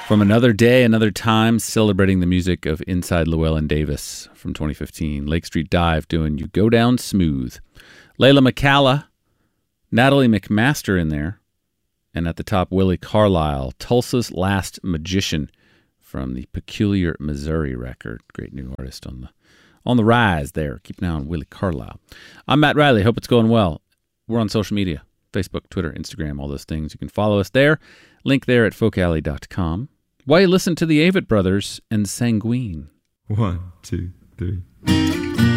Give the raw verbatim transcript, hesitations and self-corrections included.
From Another Day, Another Time, celebrating the music of Inside Llewellyn Davis from twenty fifteen. Lake Street Dive doing You Go Down Smooth. Layla McCalla, Natalie McMaster in there. And at the top, Willie Carlisle, Tulsa's Last Magician from the Peculiar Missouri record. Great new artist on the on the rise there. Keep an eye on Willie Carlisle. I'm Matt Riley. Hope it's going well. We're on social media, Facebook, Twitter, Instagram, all those things. You can follow us there. Link there at folk alley dot com. Why you listen to the Avett Brothers and Sanguine. One, two, three.